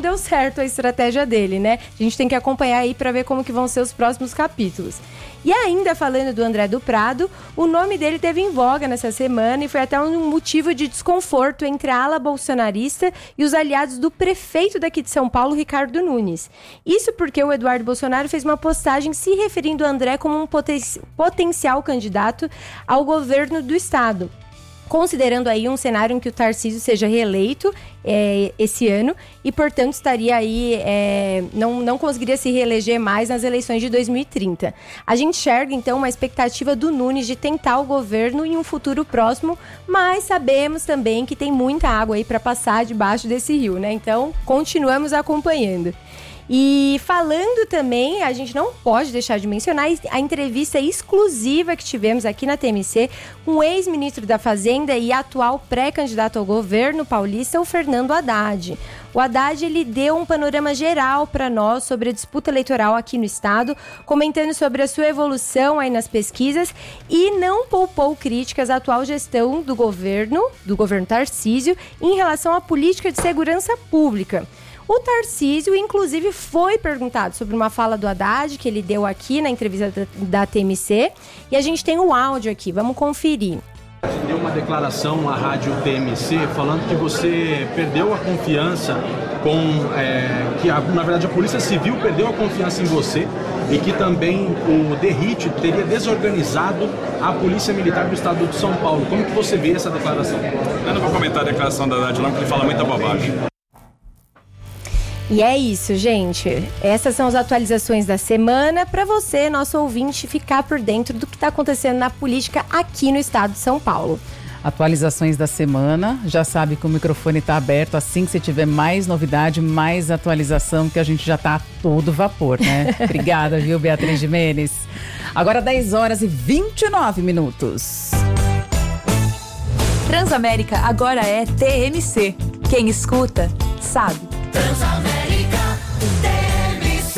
deu certo a estratégia dele, né? A gente tem que acompanhar aí para ver como que vão ser os próximos capítulos. E ainda falando do André do Prado, o nome dele teve em voga nessa semana e foi até um motivo de desconforto entre a ala bolsonarista e os aliados do prefeito daqui de São Paulo, Ricardo Nunes. Isso porque o Eduardo Bolsonaro fez uma postagem se referindo ao André como um potencial candidato ao governo do estado, considerando aí um cenário em que o Tarcísio seja reeleito esse ano e, portanto, estaria aí, não conseguiria se reeleger mais nas eleições de 2030. A gente enxerga, então, uma expectativa do Nunes de tentar o governo em um futuro próximo, mas sabemos também que tem muita água aí para passar debaixo desse rio, né? Então, continuamos acompanhando. E falando também, a gente não pode deixar de mencionar a entrevista exclusiva que tivemos aqui na TMC com o ex-ministro da Fazenda e atual pré-candidato ao governo paulista, o Fernando Haddad. O Haddad, ele deu um panorama geral para nós sobre a disputa eleitoral aqui no estado, comentando sobre a sua evolução aí nas pesquisas e não poupou críticas à atual gestão do governo Tarcísio em relação à política de segurança pública. O Tarcísio, inclusive, foi perguntado sobre uma fala do Haddad que ele deu aqui na entrevista da TMC e a gente tem o áudio aqui, vamos conferir. Deu uma declaração à rádio TMC falando que você perdeu a confiança na verdade a Polícia Civil perdeu a confiança em você e que também o DERIT teria desorganizado a Polícia Militar do Estado de São Paulo. Como que você vê essa declaração? Eu não vou comentar a declaração da Haddad não, porque ele fala muita bobagem. E é isso, gente. Essas são as atualizações da semana para você, nosso ouvinte, ficar por dentro do que está acontecendo na política aqui no estado de São Paulo. Atualizações da semana. Já sabe que o microfone está aberto. Assim que você tiver mais novidade, mais atualização, que a gente já está a todo vapor, né? Obrigada, viu, Beatriz Jimenez? Agora 10h29. Transamérica agora é TMC. Quem escuta, sabe. Transamérica, TMC.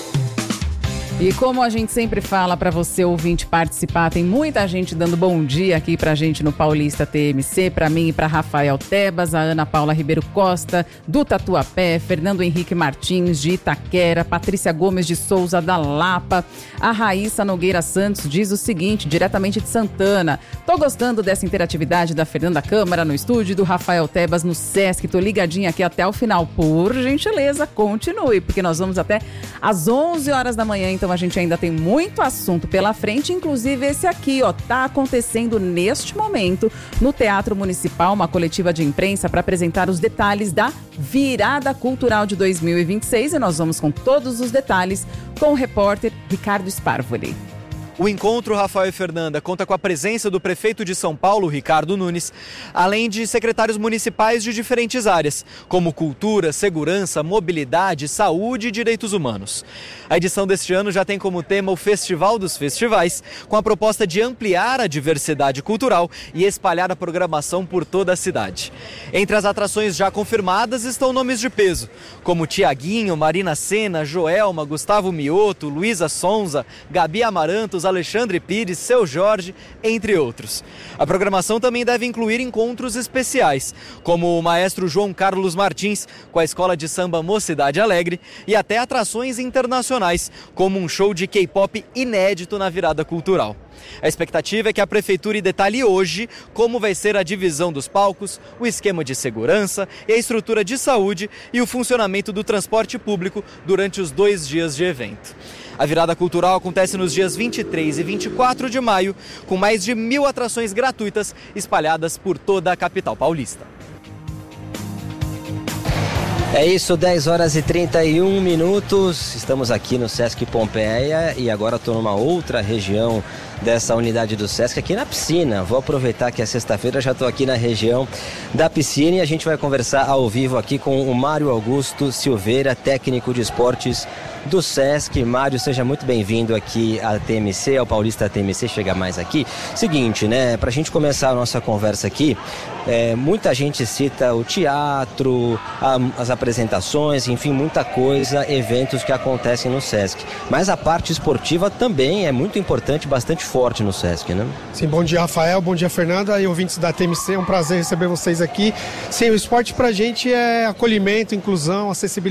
E como a gente sempre fala para você, ouvinte, participar, tem muita gente dando bom dia aqui pra gente no Paulista TMC, pra mim e pra Rafael Tebas, a Ana Paula Ribeiro Costa, do Tatuapé, Fernando Henrique Martins, de Itaquera, Patrícia Gomes de Souza, da Lapa, a Raíssa Nogueira Santos diz o seguinte, diretamente de Santana: tô gostando dessa interatividade da Fernanda Câmara no estúdio, do Rafael Tebas no Sesc, tô ligadinha aqui até o final, por gentileza, continue, porque nós vamos até às 11 horas da manhã, então a gente ainda tem muito assunto pela frente, inclusive esse aqui, ó, tá acontecendo neste momento no Teatro Municipal, uma coletiva de imprensa para apresentar os detalhes da Virada Cultural de 2026 e nós vamos com todos os detalhes com o repórter Ricardo Sparvoli. O encontro, Rafael e Fernanda, conta com a presença do prefeito de São Paulo, Ricardo Nunes, além de secretários municipais de diferentes áreas, como cultura, segurança, mobilidade, saúde e direitos humanos. A edição deste ano já tem como tema o Festival dos Festivais, com a proposta de ampliar a diversidade cultural e espalhar a programação por toda a cidade. Entre as atrações já confirmadas estão nomes de peso, como Tiaguinho, Marina Sena, Joelma, Gustavo Mioto, Luísa Sonza, Gabi Amarantos, Alexandre Pires, Seu Jorge, entre outros. A programação também deve incluir encontros especiais, como o maestro João Carlos Martins, com a Escola de Samba Mocidade Alegre, e até atrações internacionais, como um show de K-pop inédito na Virada Cultural. A expectativa é que a Prefeitura detalhe hoje como vai ser a divisão dos palcos, o esquema de segurança e a estrutura de saúde e o funcionamento do transporte público durante os 2 dias de evento. A Virada Cultural acontece nos dias 23 e 24 de maio, com mais de 1.000 atrações gratuitas espalhadas por toda a capital paulista. É isso, 10h31. Estamos aqui no Sesc Pompeia e agora estou numa outra região dessa unidade do Sesc, aqui na piscina. Vou aproveitar que é sexta-feira, já estou aqui na região da piscina e a gente vai conversar ao vivo aqui com o Mário Augusto Silveira, técnico de esportes do Sesc. Mário, seja muito bem-vindo aqui à TMC, ao Paulista TMC, chega mais aqui. Seguinte, né, pra gente começar a nossa conversa aqui, muita gente cita o teatro, as apresentações, enfim, muita coisa, eventos que acontecem no Sesc. Mas a parte esportiva também é muito importante, bastante forte no Sesc, né? Sim, bom dia, Rafael, bom dia, Fernanda e ouvintes da TMC, é um prazer receber vocês aqui. Sim, o esporte pra gente é acolhimento, inclusão, acessibilidade.